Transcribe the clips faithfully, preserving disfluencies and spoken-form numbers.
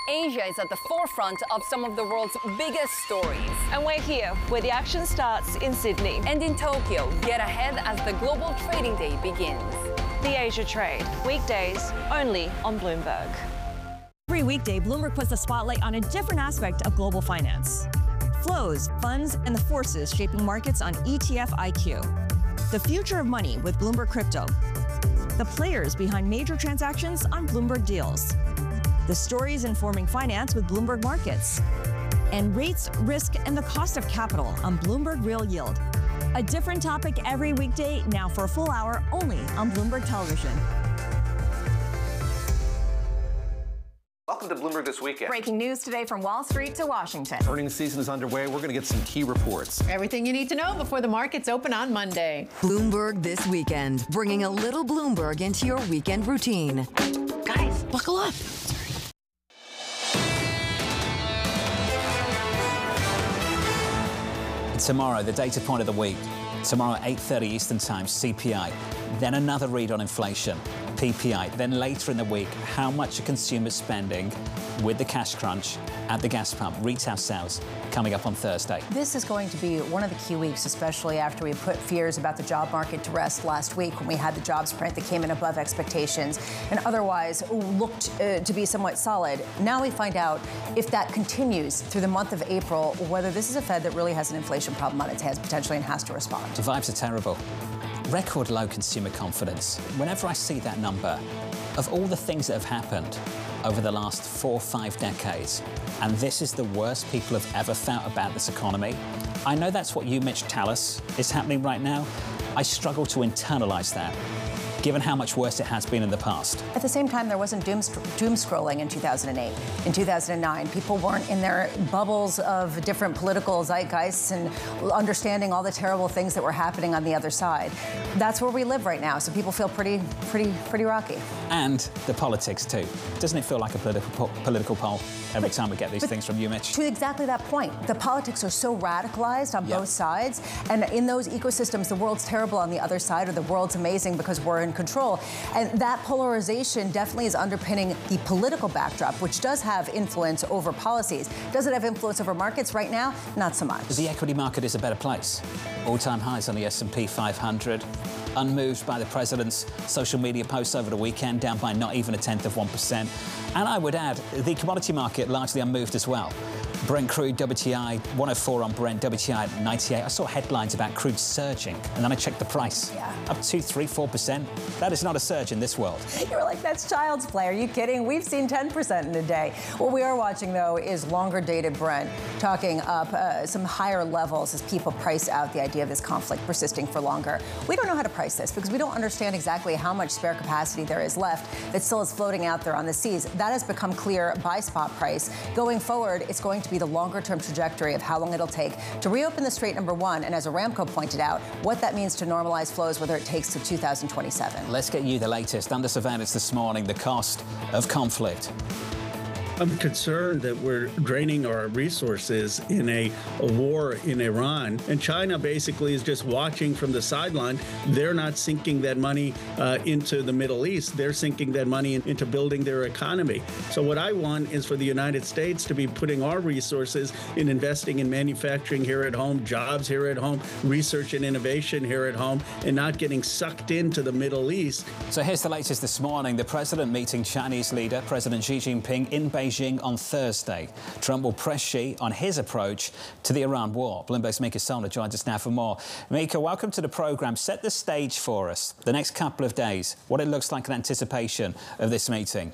Asia is at the forefront of some of the world's biggest stories. And we're here, where the action starts in Sydney. And in Tokyo, get ahead as the global trading day begins. The Asia Trade, weekdays only on Bloomberg. Every weekday, Bloomberg puts the spotlight on a different aspect of global finance. Flows, funds, and the forces shaping markets on E T F I Q. The future of money with Bloomberg Crypto. The players behind major transactions on Bloomberg Deals. The stories informing finance with Bloomberg Markets. And rates, risk, and the cost of capital on Bloomberg Real Yield. A different topic every weekday, now for a full hour only on Bloomberg Television. Welcome to Bloomberg This Weekend. Breaking news today from Wall Street to Washington. Earnings season is underway. We're going to get some key reports. Everything you need to know before the markets open on Monday. Bloomberg This Weekend, bringing a little Bloomberg into your weekend routine. Guys, buckle up. Tomorrow, the data point of the week. Tomorrow at eight thirty Eastern Time, C P I. Then another read on inflation, P P I. Then later in the week, how much are consumers spending with the cash crunch at the gas pump, retail sales, coming up on Thursday. This is going to be one of the key weeks, especially after we put fears about the job market to rest last week when we had the jobs print that came in above expectations and otherwise looked uh, to be somewhat solid. Now we find out if that continues through the month of April, whether this is a Fed that really has an inflation problem on its hands potentially and has to respond. The vibes are terrible. Record low consumer confidence. Whenever I see that number, of all the things that have happened over the last four or five decades, and this is the worst people have ever felt about this economy. I know that's what you, Mitch, tell us is happening right now. I struggle to internalize that, given how much worse it has been in the past. At the same time, there wasn't doom, doom scrolling in two thousand eight. In two thousand nine, people weren't in their bubbles of different political zeitgeists and understanding all the terrible things that were happening on the other side. That's where we live right now, so people feel pretty, pretty, pretty rocky. And the politics, too. Doesn't it feel like a political, po political poll every but, time we get these things from you, Mitch? To exactly that point. The politics are so radicalized on yep. both sides, and in those ecosystems, the world's terrible on the other side, or the world's amazing because we're in control. And that polarization definitely is underpinning the political backdrop, which does have influence over policies. Does it have influence over markets right now? Not so much. The equity market is a better place. All-time highs on the S and P five hundred. Unmoved by the president's social media posts over the weekend, down by not even a tenth of one percent. And I would add, the commodity market largely unmoved as well. Brent crude, W T I, one oh four on Brent, W T I at ninety-eight. I saw headlines about crude surging, and then I checked the price. Yeah. Up two, three, four percent. That is not a surge in this world. You were like, that's child's play. Are you kidding? We've seen ten percent in a day. What we are watching, though, is longer dated Brent talking up uh, some higher levels as people price out the idea of this conflict persisting for longer. We don't know how to price this because we don't understand exactly how much spare capacity there is left that still is floating out there on the seas. That has become clear by spot price. Going forward, it's going to be the longer-term trajectory of how long it'll take to reopen the Strait, number one, and as Aramco pointed out, what that means to normalize flows, whether it takes to two thousand twenty-seven. Let's get you the latest. Under surveillance this morning, the cost of conflict. I'm concerned that we're draining our resources in a, a war in Iran, and China basically is just watching from the sideline. They're not sinking that money uh, into the Middle East. They're sinking that money in, into building their economy. So what I want is for the United States to be putting our resources in investing in manufacturing here at home, jobs here at home, research and innovation here at home, and not getting sucked into the Middle East. So here's the latest this morning. The president meeting Chinese leader, President Xi Jinping, in Beijing on Thursday. Trump will press Xi on his approach to the Iran war. Bloomberg's Mika Solna joins us now for more. Mika, welcome to the programme. Set the stage for us. The next couple of days, what it looks like in anticipation of this meeting.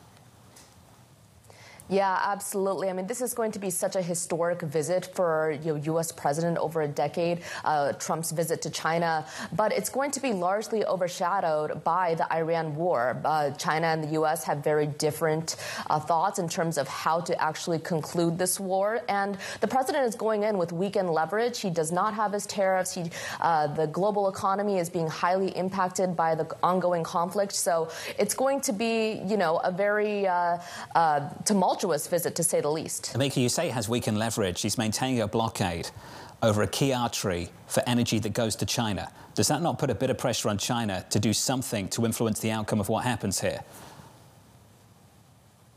Yeah, absolutely. I mean, this is going to be such a historic visit for you know, U S president over a decade, uh, Trump's visit to China. But it's going to be largely overshadowed by the Iran war. Uh, China and the U S have very different uh, thoughts in terms of how to actually conclude this war. And the president is going in with weekend leverage. He does not have his tariffs. He, uh, the global economy is being highly impacted by the ongoing conflict. So it's going to be, you know, a very uh, uh, tumultuous visit, to say the least. Mika, you say it has weakened leverage. He's maintaining a blockade over a key artery for energy that goes to China. Does that not put a bit of pressure on China to do something to influence the outcome of what happens here?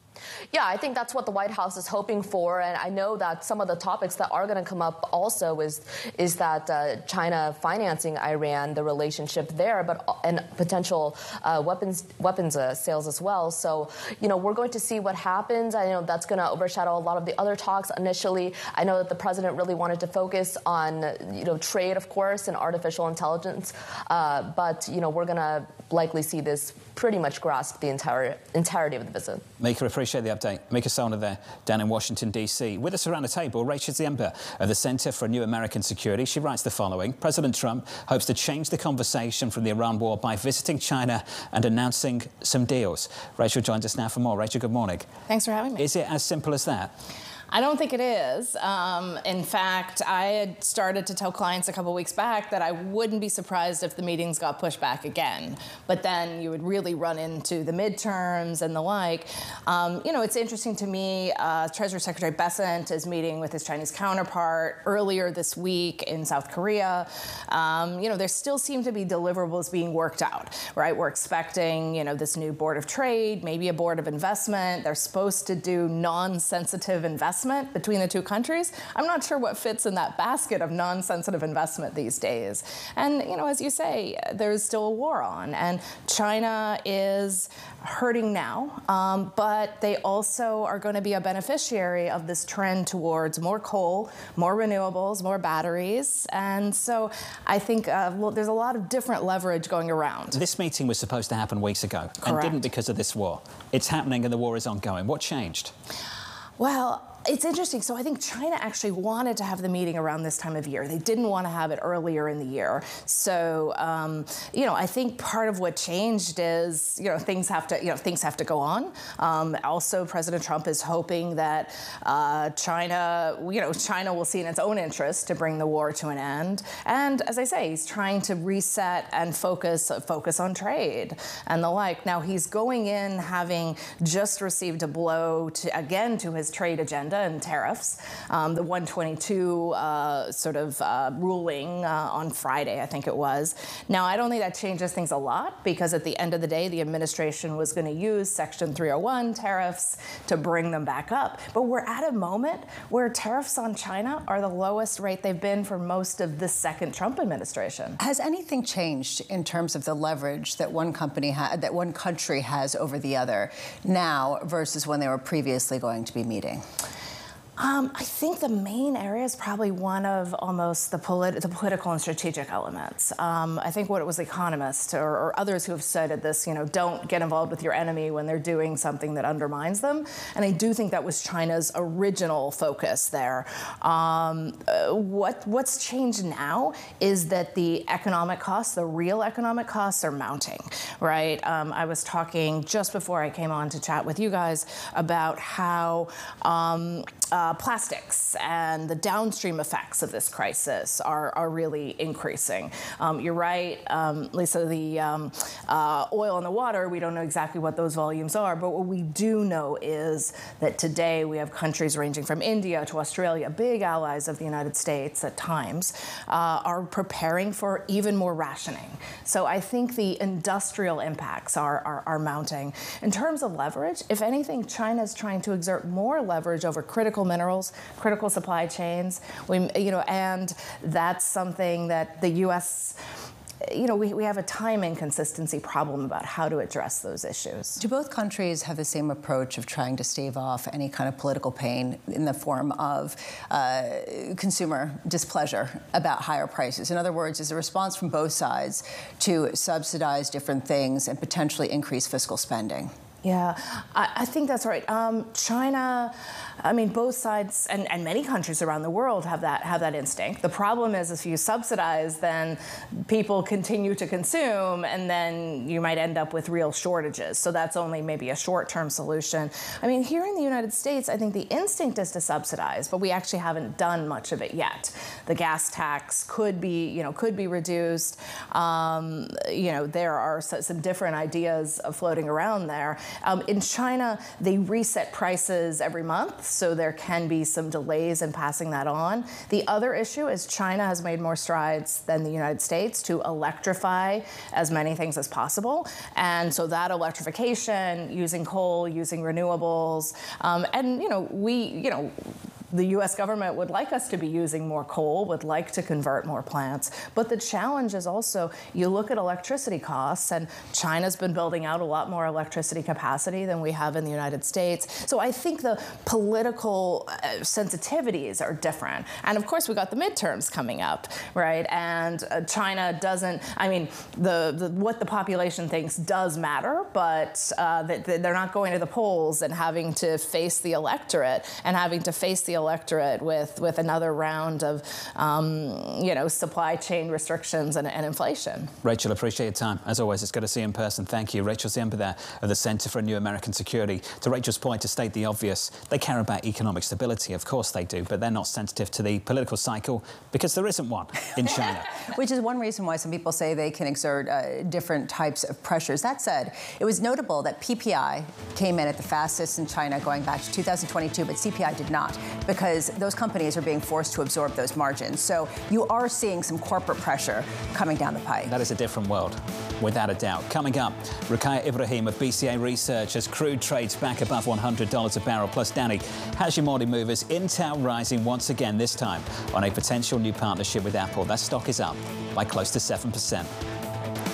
Yeah, I think that's what the White House is hoping for, and I know that some of the topics that are going to come up also is is that uh, China financing Iran, the relationship there, but and potential uh, weapons weapons uh, sales as well. So, you know, we're going to see what happens. I know that's going to overshadow a lot of the other talks initially. I know that the president really wanted to focus on, you know, trade, of course, and artificial intelligence, uh, but you know, we're going to likely see this pretty much grasp the entire entirety of the visit. Mika, appreciate the update. Mika Solna there, down in Washington, D C. With us around the table, Rachel Ziemba of the Center for New American Security. She writes the following: President Trump hopes to change the conversation from the Iran war by visiting China and announcing some deals. Rachel joins us now for more. Rachel, good morning. Thanks for having me. Is it as simple as that? I don't think it is. Um, in fact, I had started to tell clients a couple weeks back that I wouldn't be surprised if the meetings got pushed back again. But then you would really run into the midterms and the like. Um, you know, it's interesting to me, uh, Treasury Secretary Bessent is meeting with his Chinese counterpart earlier this week in South Korea. Um, you know, there still seem to be deliverables being worked out, right? We're expecting, you know, this new board of trade, maybe a board of investment. They're supposed to do non-sensitive investment between the two countries. I'm not sure what fits in that basket of non-sensitive investment these days. And, you know, as you say, there's still a war on, and China is hurting now, um, but they also are going to be a beneficiary of this trend towards more coal, more renewables, more batteries. And so I think uh, well, there's a lot of different leverage going around. This meeting was supposed to happen weeks ago. Correct. And didn't because of this war. It's happening and the war is ongoing. What changed? Well, it's interesting. So I think China actually wanted to have the meeting around this time of year. They didn't want to have it earlier in the year. So, um, you know, I think part of what changed is, you know, things have to, you know, things have to go on. Um, also, President Trump is hoping that uh, China, you know, China will see in its own interest to bring the war to an end. And as I say, he's trying to reset and focus, focus on trade and the like. Now, he's going in having just received a blow to, again, to his trade agenda and tariffs. Um, the one twenty-two uh, sort of uh, ruling uh, on Friday, I think it was. Now, I don't think that changes things a lot, because at the end of the day, the administration was going to use Section three oh one tariffs to bring them back up. But we're at a moment where tariffs on China are the lowest rate they've been for most of the second Trump administration. Has anything changed in terms of the leverage that one company ha- that one country has over the other now versus when they were previously going to be meeting? Um, I think the main area is probably one of almost the, polit- the political and strategic elements. Um, I think what it was economists or, or others who have cited this, you know, don't get involved with your enemy when they're doing something that undermines them. And I do think that was China's original focus there. Um, uh, what what's changed now is that the economic costs, the real economic costs, are mounting, right? Um, I was talking just before I came on to chat with you guys about how um, uh, plastics and the downstream effects of this crisis are, are really increasing. Um, you're right, um, Lisa, the um, uh, oil and the water, we don't know exactly what those volumes are, but what we do know is that today we have countries ranging from India to Australia, big allies of the United States at times, uh, are preparing for even more rationing. So I think the industrial impacts are, are, are mounting. In terms of leverage, if anything, China is trying to exert more leverage over critical minerals, critical supply chains, we, you know, and that's something that the U S, you know, we, we have a time inconsistency problem about how to address those issues. Do both countries have the same approach of trying to stave off any kind of political pain in the form of uh, consumer displeasure about higher prices? In other words, is the response from both sides to subsidize different things and potentially increase fiscal spending? Yeah, I, I think that's right. Um, China, I mean, both sides and, and many countries around the world have that have that instinct. The problem is, if you subsidize, then people continue to consume, and then you might end up with real shortages. So that's only maybe a short-term solution. I mean, here in the United States, I think the instinct is to subsidize, but we actually haven't done much of it yet. The gas tax could be, you know, could be reduced. Um, you know, there are some different ideas floating around there. Um, in China, they reset prices every month, so there can be some delays in passing that on. The other issue is China has made more strides than the United States to electrify as many things as possible. And so that electrification, using coal, using renewables, um, and, you know, we, you know, the U S government would like us to be using more coal, would like to convert more plants. But the challenge is also, you look at electricity costs, and China's been building out a lot more electricity capacity than we have in the United States. So I think the political uh, sensitivities are different. And of course, we got the midterms coming up, right? And uh, China doesn't, I mean, the, the what the population thinks does matter, but uh, that they're not going to the polls and having to face the electorate and having to face the electorate with, with another round of, um, you know, supply chain restrictions and, and inflation. Rachel, appreciate your time. As always, it's good to see you in person. Thank you. Rachel Ziemba there of the Center for a New American Security. To Rachel's point, to state the obvious, they care about economic stability. Of course they do, but they're not sensitive to the political cycle because there isn't one in China. Which is one reason why some people say they can exert uh, different types of pressures. That said, it was notable that P P I came in at the fastest in China going back to two thousand twenty-two, but C P I did not, because those companies are being forced to absorb those margins. So you are seeing some corporate pressure coming down the pipe. That is a different world, without a doubt. Coming up, Ruqayya Ibrahim of B C A Research as crude trades back above one hundred dollars a barrel. Plus, Danny, how's your morning movers? Intel rising once again, this time on a potential new partnership with Apple. That stock is up by close to seven percent.